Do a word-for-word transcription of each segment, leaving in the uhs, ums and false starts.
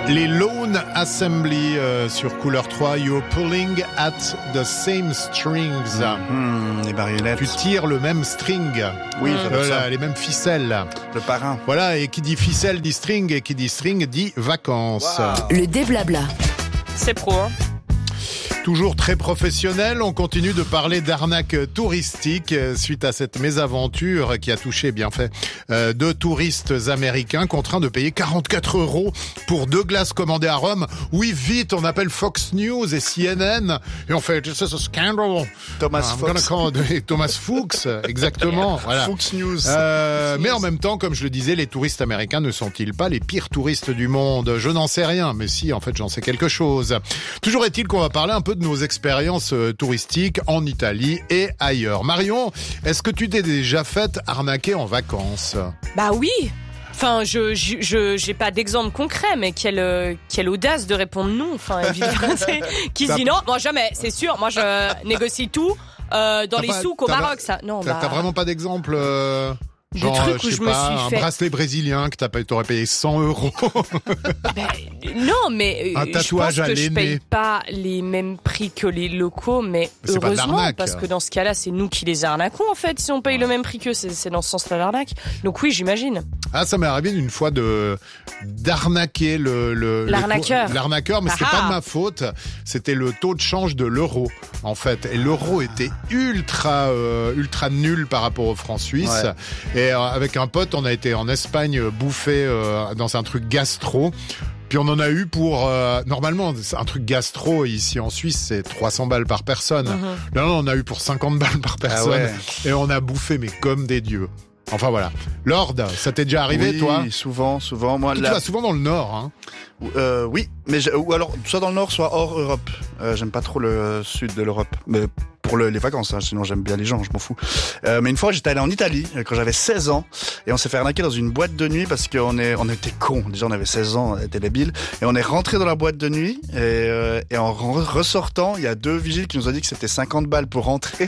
Les Lone Assembly euh, sur Couleur trois, You're pulling at the same strings. Mmh, les marionnettes. Tu tires le même string. Oui, euh, ça. Les mêmes ficelles. Le parrain. Voilà, et qui dit ficelle dit string, et qui dit string dit vacances. Wow. Le déblabla. C'est pro, hein. Toujours très professionnel, on continue de parler d'arnaque touristique suite à cette mésaventure qui a touché, bien fait, euh, deux touristes américains contraints de payer quarante-quatre euros pour deux glaces commandées à Rome. Oui, vite, on appelle Fox News et C N N et on fait this is a scandal. Thomas I'm Fox. gonna call Thomas Fuchs, exactement. Voilà. Fox News. Euh, mais en même temps, comme je le disais, les touristes américains ne sont-ils pas les pires touristes du monde ? Je n'en sais rien, mais si, en fait, j'en sais quelque chose. Toujours est-il qu'on va parler un peu de nos expériences touristiques en Italie et ailleurs. Marion, est-ce que tu t'es déjà fait arnaquer en vacances ? Bah oui. Enfin, je, je, je j'ai pas d'exemple concret, mais quelle, euh, quelle audace de répondre non. Enfin, évidemment, c'est- qui se dit non, moi jamais, c'est sûr. Moi, je négocie tout euh, dans T'as les pas- souks au t'as Maroc, ça. Non, T'as bah. t'as vraiment pas d'exemple euh, Des genre, trucs euh, où je sais je me pas, suis un fait- bracelet brésilien que t'as pas- t'aurais payé cent euros. Ben, non, mais euh, Un tatouage je pense à que je l'aîné. paye pas les mêmes prix que les locaux, mais, Mais c'est pas de heureusement, l'arnaque. parce que dans ce cas-là, c'est nous qui les arnaquons en fait. Si on paye le même prix qu'eux, c'est, c'est dans ce sens-là l'arnaque. Donc oui, j'imagine. Ah, ça m'est arrivé une fois de d'arnaquer le, le le L'arnaqueur. taux- l'arnaqueur, mais c'était Ah ah. pas de ma faute. C'était le taux de change de l'euro, en fait. Et l'euro était ultra euh, ultra nul par rapport au franc suisse. Ouais. Et euh, avec un pote, on a été en Espagne euh, bouffer euh, dans un truc gastro. Puis on en a eu pour euh, normalement c'est un truc gastro ici en Suisse, c'est trois cents balles par personne. Mm-hmm. Là, on a eu pour cinquante balles par personne. ouais. Et on a bouffé mais comme des dieux. Enfin voilà. Lord, ça t'est déjà arrivé oui, toi ? souvent, souvent. Moi, Tu là, vas souvent dans le Nord, hein. euh, oui, mais je- ou alors soit dans le Nord, soit hors Europe. Euh, j'aime pas trop le sud de l'Europe, mais pour le, les vacances. Hein, sinon, j'aime bien les gens, je m'en fous. Euh, mais une fois, j'étais allé en Italie euh, quand j'avais seize ans et on s'est fait arnaquer dans une boîte de nuit parce qu'on est, on était cons. Déjà, on avait seize ans, on était débiles et on est rentré dans la boîte de nuit et, euh, et en re- ressortant, il y a deux vigiles qui nous ont dit que c'était cinquante balles pour rentrer.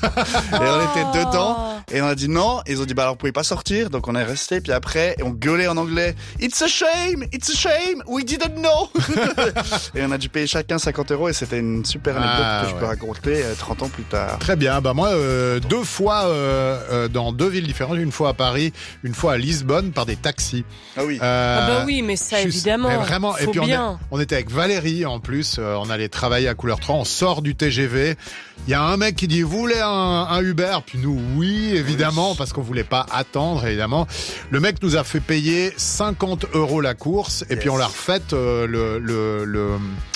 Et on était dedans et on a dit non. Et ils ont dit bah alors vous pouvez pas sortir. Donc on est resté. Puis après on gueulait en anglais. It's a shame, it's a shame. We didn't know. Et on a dû payer chacun cinquante euros et c'était une super anecdote Ah, que je peux ouais. raconter euh, trente ans plus tard. Très bien. Bah moi, euh, deux fois euh, euh, dans deux villes différentes, une fois à Paris, une fois à Lisbonne, par des taxis. Ah oui. Euh, Ah bah oui, mais ça je suis- évidemment. mais vraiment. Et Faut puis on, est- bien. on était avec Valérie en plus. euh, on allait travailler à Couleur trois. On sort du T G V. Il y a un mec qui dit vous voulez un, un Uber ? Puis nous oui évidemment Oui. parce qu'on voulait pas attendre évidemment. Le mec nous a fait payer cinquante euros la course et Yes. puis on l'a refaite euh, le le le.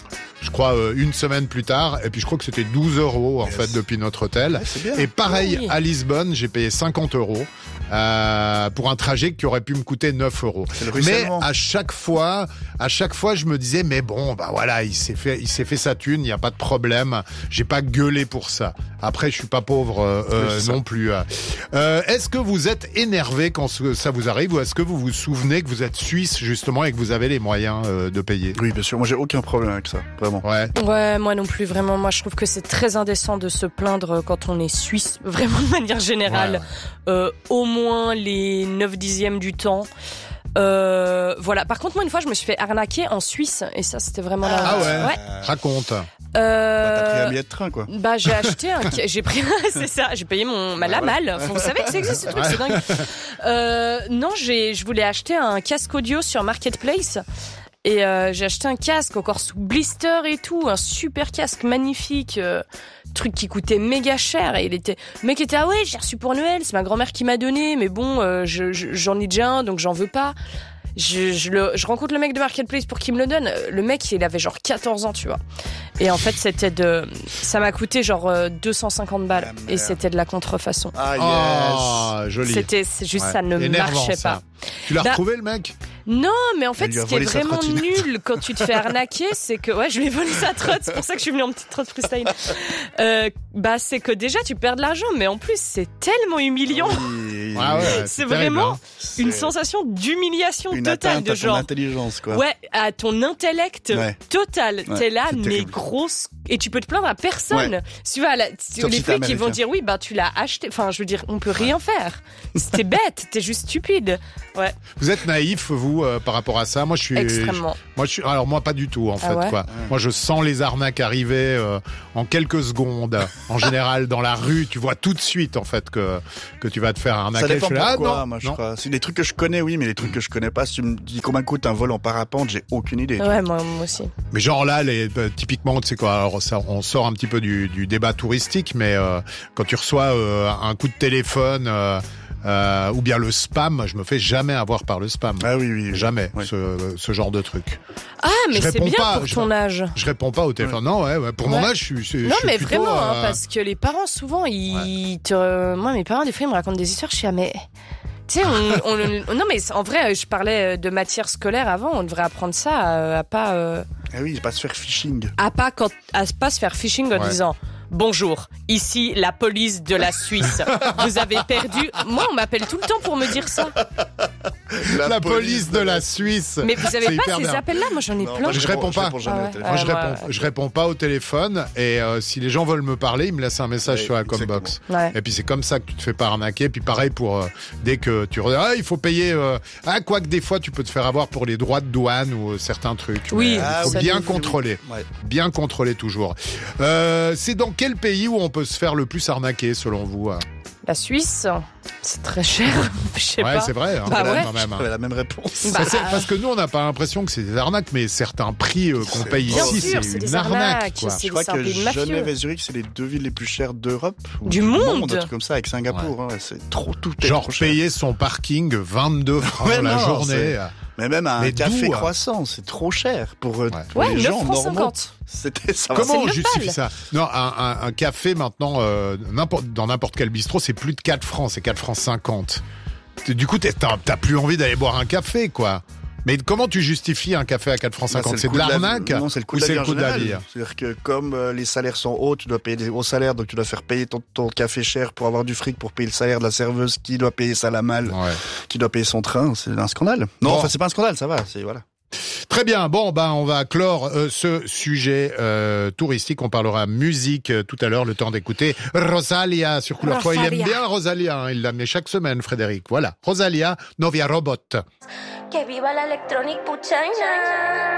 Je crois euh, une semaine plus tard, et puis je crois que c'était douze euros en Yes. fait depuis notre hôtel. Ouais, c'est bien. Et pareil Oui. à Lisbonne, j'ai payé cinquante euros euh, pour un trajet qui aurait pu me coûter neuf euros. C'est le Mais ruissellement. à chaque fois, à chaque fois, je me disais mais bon, bah voilà, il s'est fait, il s'est fait sa thune, il n'y a pas de problème. J'ai pas gueulé pour ça. Après, je suis pas pauvre euh, Oui, euh, c'est ça. non plus. Euh, est-ce que vous êtes énervé quand ce- ça vous arrive, ou est-ce que vous vous souvenez que vous êtes suisse justement et que vous avez les moyens euh, de payer ? Oui, bien sûr. Moi, j'ai aucun problème avec ça, vraiment. Ouais. Ouais, moi non plus, vraiment. Moi, je trouve que c'est très indécent de se plaindre quand on est suisse, vraiment de manière générale. Ouais, ouais. Euh, au moins les neuf dixièmes du temps. Euh, voilà. Par contre, moi, une fois, je me suis fait arnaquer en Suisse, et ça, c'était vraiment la. Ah ouais. Ouais. Raconte. Euh, Bah, t'as pris un billet de train, quoi. Bah, j'ai acheté un, ca- j'ai pris, c'est ça, j'ai payé mon, ma, la voilà. malle. Vous savez que ça existe, ce truc, c'est dingue. Euh, non, j'ai, je voulais acheter un casque audio sur Marketplace. Et euh, j'ai acheté un casque encore sous blister et tout, un super casque magnifique, euh, truc qui coûtait méga cher. Et il était, le mec était ah ouais, j'ai reçu pour Noël, c'est ma grand-mère qui m'a donné, mais bon, euh, je, je- j'en ai déjà un, donc j'en veux pas. Je, je, le, je rencontre le mec de Marketplace pour qu'il me le donne. Le mec, il avait genre quatorze ans, tu vois. Et en fait, c'était de, ça m'a coûté genre euh, deux cent cinquante balles. Ah, merde. Et c'était de la contrefaçon. Ah yes. Ah, joli. C'était, c'est juste Ouais. ça ne Énervant, marchait ça. pas. Tu l'as Bah, retrouvé le mec ? Non, mais en fait, Elle lui a ce qui est volé sa vraiment trottinette. nul quand tu te fais arnaquer, c'est que, ouais, je lui ai volé sa trotte, c'est pour ça que je suis venue en petite trotte freestyle. Euh, bah, c'est que déjà, tu perds de l'argent, mais en plus, c'est tellement humiliant. Oui, Ah ouais, c'est, c'est vraiment terrible, hein. une C'est sensation d'humiliation une totale atteinte de à genre. ton intelligence, quoi. Ouais, à ton intellect Ouais. total. Ouais, T'es là, c'est mais terrible. grosse. Et tu peux te plaindre à personne. Ouais. Tu vois, là, Sauf les si t'es flics, ils vont américain. dire oui, bah tu l'as acheté. Enfin, je veux dire, on peut rien faire. T'es bête, t'es juste stupide. Ouais, Vous êtes naïf, vous, euh, par rapport à ça. Moi, je suis. extrêmement. Moi, je suis. Alors, moi, pas du tout, en Ah fait, ouais quoi. Moi, je sens les arnaques arriver euh, en quelques secondes. En général, dans la rue, tu vois tout de suite, en fait, que que tu vas te faire arnaquer. Ça dépend Je fais, ah, pourquoi, non, moi, je non. crois. C'est des trucs que je connais, oui, mais les trucs que je connais pas, si tu me dis combien coûte un vol en parapente, j'ai aucune idée. Ouais, moi, moi aussi. Mais genre là, les, euh, typiquement, tu sais quoi, alors ça, on sort un petit peu du, du débat touristique, mais euh, quand tu reçois euh, un coup de téléphone euh, euh, ou bien le spam, je me fais jamais avoir par le spam. Ah oui, oui. oui. Jamais, Oui. ce, ce genre de truc. Ah, mais Je c'est réponds bien pas, pour je- ton âge. Je réponds pas au téléphone. Non, ouais, ouais. Pour mon Ouais. âge, je suis. je Non, suis mais plutôt, vraiment, hein, euh, parce que les parents, souvent, ils te. Moi, mes parents, des fois, ils me racontent des histoires, je suis ah, mais. Tu sais, on, on- non, mais en vrai, je parlais de matière scolaire avant, on devrait apprendre ça à, à pas. euh, Ah oui, pas se faire phishing. à pas quand, à pas se faire phishing en Ouais. disant bonjour, ici la police de la Suisse. Vous avez perdu. Moi, on m'appelle tout le temps pour me dire ça. La, police de la Suisse. Mais vous avez C'est pas hyper ces bien. appels-là? Moi, j'en ai Non, plein. moi, Je réponds pas. réponds jamais Ah au ouais. téléphone. Moi, je Ouais, réponds, moi, je réponds pas au téléphone et euh, si les gens veulent me parler, ils me laissent un message Ouais, sur la exactement. combox. Ouais. Et puis c'est comme ça que tu te fais pas arnaquer. Puis pareil pour euh, dès que tu re- ah il faut payer euh, ah quoi que des fois tu peux te faire avoir pour les droits de douane ou euh, certains trucs. Oui, Mais, euh, Ah il faut ça bien nous- contrôler, Ouais. bien contrôler toujours. Euh, c'est dans quel pays où on peut se faire le plus arnaquer selon vous? hein La Suisse, c'est très cher. Je sais Ouais, pas. c'est vrai. hein, Bah ouais. quand même. hein. J'avais la même réponse. Bah, Parce, parce que nous, on n'a pas l'impression que c'est des arnaques, mais certains prix euh, qu'on C'est- paye Bien ici, sûr, c'est c'est une des arnaque. arnaques, Quoi. c'est- Je crois c'est un que pays mafieux. Genève et Zurich, c'est les deux villes les plus chères d'Europe. ou Du monde. Un truc comme ça, avec Singapour. hein, ouais, c'est trop, tout est Genre trop cher. payer son parking vingt-deux francs Ouais, la non, journée. c'est- Mais même un Mais café d'où, hein croissant, c'est trop cher pour, euh, Ouais. pour Ouais, les neuf gens francs normaux. cinquante. C'était ça. va. Comment c'est on neuf justifie balles. ça? Non, un, un, un café maintenant, euh, n'importe, dans n'importe quel bistrot, c'est plus de quatre francs, c'est quatre francs cinquante. Du coup, t'es- t'as t'as plus envie d'aller boire un café, quoi. Mais comment tu justifies un café à quatre francs Bah, cinquante? le c'est de coût la- l'arnaque? Non, c'est le coût ou de la c'est vie le en coût de la général. vie? hein C'est-à-dire que comme euh, les salaires sont hauts, tu dois payer des hauts salaires, donc tu dois faire payer ton, ton café cher pour avoir du fric, pour payer le salaire de la serveuse qui doit payer ça la malle, Ouais. qui doit payer son train. C'est un scandale. Non, Bon. enfin c'est pas un scandale, ça va. C'est voilà. Très bien. Bon, ben, on va clore euh, ce sujet euh, touristique. On parlera musique euh, tout à l'heure. Le temps d'écouter Rosalia sur Couleur trois. Il aime Rosalia. bien Rosalia. hein. Il l'amenait chaque semaine, Frédéric. Voilà. Rosalia, Novia Robot. Que viva la electronic puchaina.